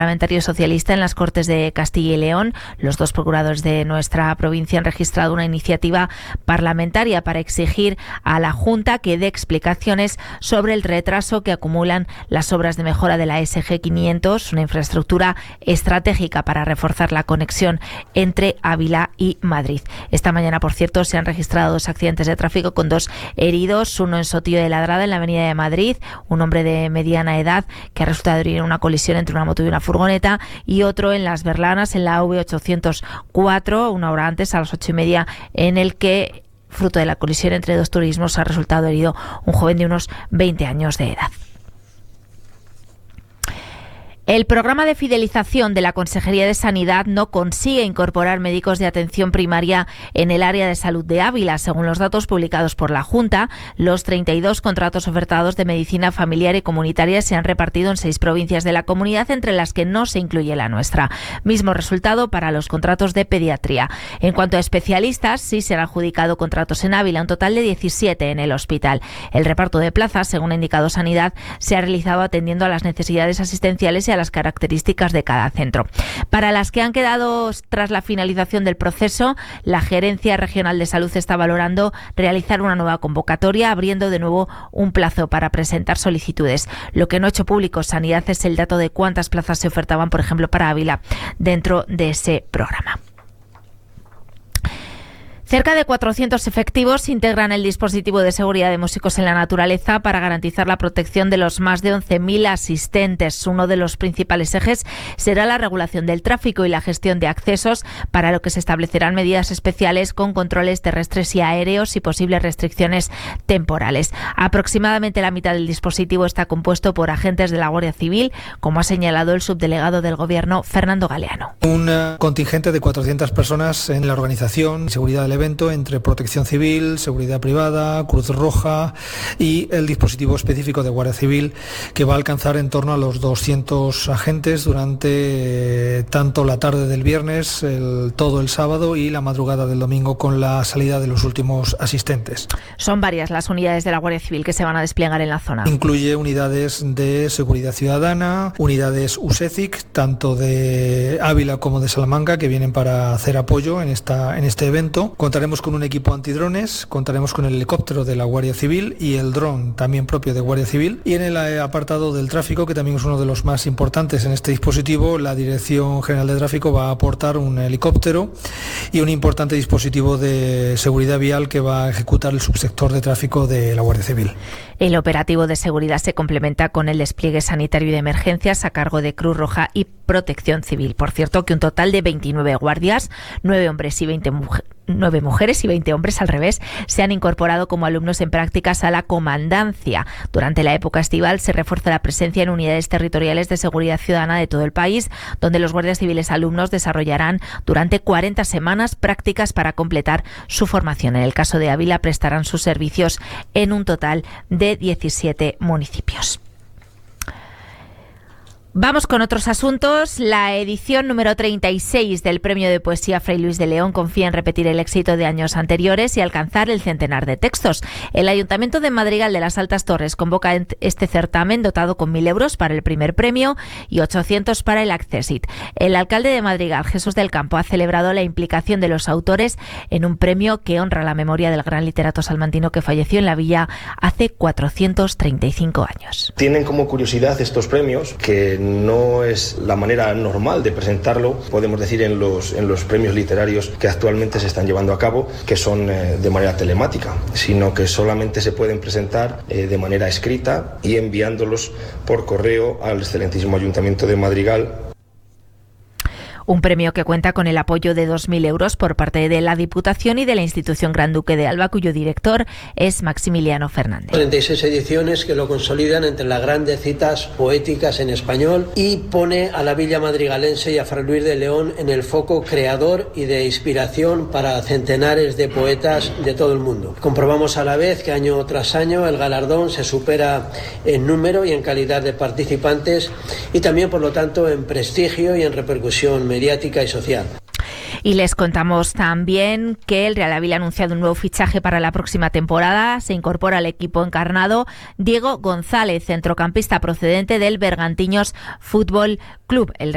parlamentario socialista en las Cortes de Castilla y León. Los dos procuradores de nuestra provincia han registrado una iniciativa parlamentaria para exigir a la Junta que dé explicaciones sobre el retraso que acumulan las obras de mejora de la SG 500, una infraestructura estratégica para reforzar la conexión entre Ávila y Madrid. Esta mañana, por cierto, se han registrado 2 accidentes de tráfico con 2 heridos, uno en Sotillo de Ladrada, en la avenida de Madrid, un hombre de mediana edad que ha resultado herido en una colisión entre una moto y una furgoneta, y otro en Las Berlanas, en la AV804, una hora antes, a las 8:30, en el que, fruto de la colisión entre 2 turismos, ha resultado herido un joven de unos 20 años de edad. El programa de fidelización de la Consejería de Sanidad no consigue incorporar médicos de atención primaria en el área de salud de Ávila. Según los datos publicados por la Junta, los 32 contratos ofertados de medicina familiar y comunitaria se han repartido en 6 provincias de la comunidad, entre las que no se incluye la nuestra. Mismo resultado para los contratos de pediatría. En cuanto a especialistas, sí se han adjudicado contratos en Ávila, un total de 17 en el hospital. El reparto de plazas, según ha indicado Sanidad, se ha realizado atendiendo a las necesidades asistenciales y a las características de cada centro. Para las que han quedado tras la finalización del proceso, la Gerencia Regional de Salud está valorando realizar una nueva convocatoria, abriendo de nuevo un plazo para presentar solicitudes. Lo que no ha hecho público Sanidad es el dato de cuántas plazas se ofertaban, por ejemplo, para Ávila dentro de ese programa. Cerca de 400 efectivos integran el dispositivo de seguridad de músicos en la naturaleza para garantizar la protección de los más de 11.000 asistentes. Uno de los principales ejes será la regulación del tráfico y la gestión de accesos, para lo que se establecerán medidas especiales con controles terrestres y aéreos y posibles restricciones temporales. Aproximadamente la mitad del dispositivo está compuesto por agentes de la Guardia Civil, como ha señalado el subdelegado del Gobierno, Fernando Galeano. Un contingente de 400 personas en la organización y seguridad del evento, entre Protección Civil, Seguridad Privada, Cruz Roja y el dispositivo específico de Guardia Civil, que va a alcanzar en torno a los 200 agentes durante tanto la tarde del viernes, todo el sábado y la madrugada del domingo, con la salida de los últimos asistentes. Son varias las unidades de la Guardia Civil que se van a desplegar en la zona. Incluye unidades de seguridad ciudadana, unidades USECIC, tanto de Ávila como de Salamanca, que vienen para hacer apoyo en este evento. Contaremos con un equipo antidrones, contaremos con el helicóptero de la Guardia Civil y el dron también propio de Guardia Civil. Y en el apartado del tráfico, que también es uno de los más importantes en este dispositivo, la Dirección General de Tráfico va a aportar un helicóptero y un importante dispositivo de seguridad vial que va a ejecutar el subsector de tráfico de la Guardia Civil. El operativo de seguridad se complementa con el despliegue sanitario y de emergencias a cargo de Cruz Roja y Protección Civil. Por cierto, que un total de 29 guardias, 9 mujeres y 20 hombres al revés, se han incorporado como alumnos en prácticas a la comandancia. Durante la época estival se refuerza la presencia en unidades territoriales de seguridad ciudadana de todo el país, donde los guardias civiles alumnos desarrollarán durante 40 semanas prácticas para completar su formación. En el caso de Ávila, prestarán sus servicios en un total de 17 municipios. Vamos con otros asuntos. La edición número 36 del Premio de Poesía Fray Luis de León confía en repetir el éxito de años anteriores y alcanzar el centenar de textos. El Ayuntamiento de Madrigal de las Altas Torres convoca este certamen dotado con 1.000 euros para el primer premio y 800 para el Accessit. El alcalde de Madrigal, Jesús del Campo, ha celebrado la implicación de los autores en un premio que honra la memoria del gran literato salmantino que falleció en la villa hace 435 años. Tienen como curiosidad estos premios, que no es la manera normal de presentarlo, podemos decir, en los premios literarios que actualmente se están llevando a cabo, que son de manera telemática, sino que solamente se pueden presentar de manera escrita y enviándolos por correo al excelentísimo Ayuntamiento de Madrigal. Un premio que cuenta con el apoyo de 2.000 euros por parte de la Diputación y de la Institución Gran Duque de Alba, cuyo director es Maximiliano Fernández. 36 ediciones que lo consolidan entre las grandes citas poéticas en español y pone a la villa madrigalense y a Fray Luis de León en el foco creador y de inspiración para centenares de poetas de todo el mundo. Comprobamos a la vez que año tras año el galardón se supera en número y en calidad de participantes y también, por lo tanto, en prestigio y en repercusión mediática y social. Y les contamos también que el Real Ávila ha anunciado un nuevo fichaje para la próxima temporada. Se incorpora al equipo encarnado Diego González, centrocampista procedente del Bergantiños Fútbol Club. El